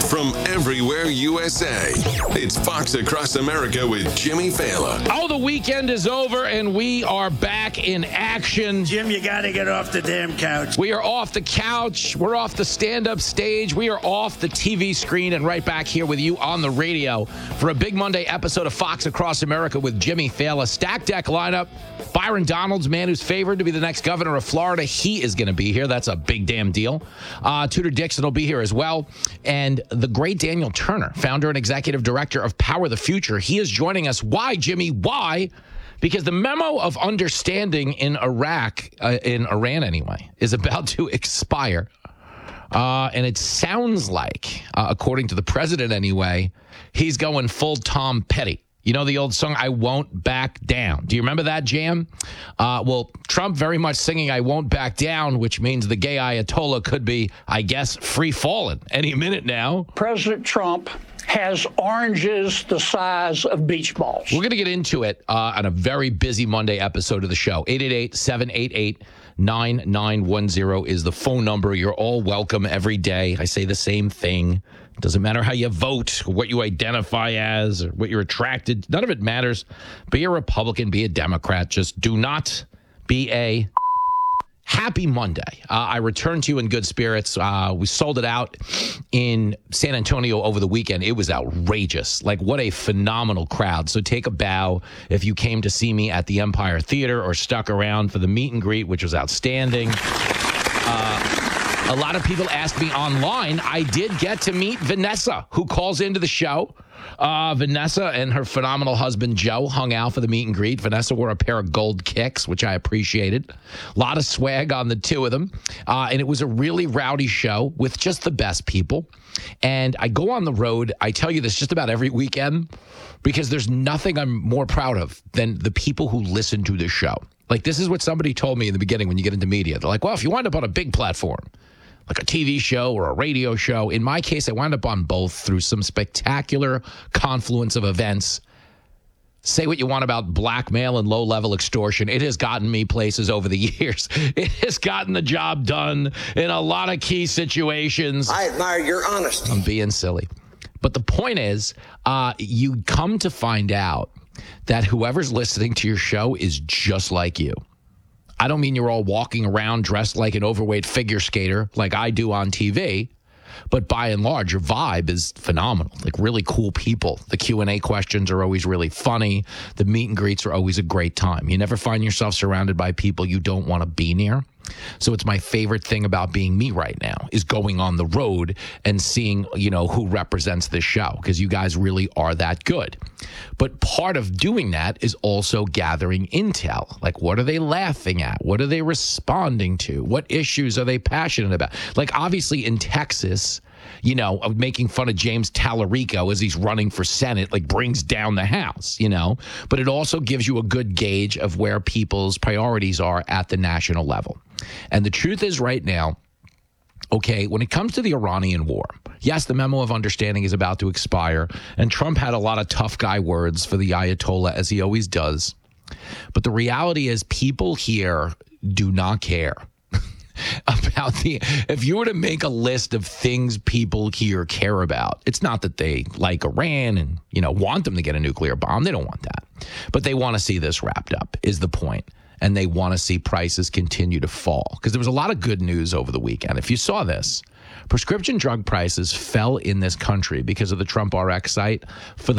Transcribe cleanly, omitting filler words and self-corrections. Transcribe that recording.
from everywhere USA. It's Fox Across America with Jimmy Fallon. Oh, the weekend is over, and we are back in action. Jim, you got to get off the damn couch. We are off the couch. We're off the stand-up stage. We are off the TV screen and right back here with you on the radio for a big Monday episode of Fox Across America with Jimmy Fallon. Stack deck lineup. Byron Donalds, man who's favored to be the next governor of Florida. He is going to be here. That's a big damn deal. Tudor Dixon will be here as well. And the great Daniel Turner, founder and executive director of Power the Future. He is joining us. Why, Jimmy? Why? Because the memo of understanding in Iraq, in Iran anyway, is about to expire. And it sounds like, according to the president anyway, he's going full Tom Petty. You know the old song, I Won't Back Down. Do you remember that jam? Well, Trump very much singing I Won't Back Down, which means the gay Ayatollah could be, I guess, free falling any minute now. President Trump has oranges the size of beach balls. We're going to get into it on a very busy Monday episode of the show. 888-788-9910 is the phone number. You're all welcome every day. I say the same thing. Doesn't matter how you vote, what you identify as, or what you're attracted. None of it matters. Be a Republican, be a Democrat. Just do not be a happy Monday. I returned to you in good spirits. We sold it out in San Antonio over the weekend. It was outrageous. Like, what a phenomenal crowd. So take a bow if you came to see me at the Empire Theater or stuck around for the meet and greet, which was outstanding. A lot of people asked me online. I did get to meet Vanessa, who calls into the show. Vanessa and her phenomenal husband, Joe, hung out for the meet and greet. Vanessa wore a pair of gold kicks, which I appreciated. A lot of swag on the two of them. And it was a really rowdy show with just the best people. And I go on the road. I tell you this just about every weekend because there's nothing I'm more proud of than the people who listen to this show. Like, this is what somebody told me in the beginning when you get into media. They're like, well, if you wind up on a big platform, like a TV show or a radio show. In my case, I wound up on both through some spectacular confluence of events. Say what you want about blackmail and low-level extortion. It has gotten me places over the years. It has gotten the job done in a lot of key situations. I admire your honesty. I'm being silly. But the point is, you come to find out that whoever's listening to your show is just like you. I don't mean you're all walking around dressed like an overweight figure skater like I do on TV, but by and large, your vibe is phenomenal. Like, really cool people. The Q&A questions are always really funny. The meet and greets are always a great time. You never find yourself surrounded by people you don't want to be near. So it's my favorite thing about being me right now is going on the road and seeing, who represents this show, because you guys really are that good. But part of doing that is also gathering intel. Like, what are they laughing at? What are they responding to? What issues are they passionate about? Like, obviously in Texas, of making fun of James Tallarico as he's running for Senate, like, brings down the House, But it also gives you a good gauge of where people's priorities are at the national level. And the truth is right now, okay, when it comes to the Iranian war, yes, the memo of understanding is about to expire, and Trump had a lot of tough guy words for the Ayatollah, as he always does. But the reality is people here do not care about if you were to make a list of things people here care about, it's not that they like Iran and, want them to get a nuclear bomb. They don't want that. But they want to see this wrapped up is the point. And they want to see prices continue to fall. Because there was a lot of good news over the weekend. If you saw this, prescription drug prices fell in this country because of the Trump RX site for the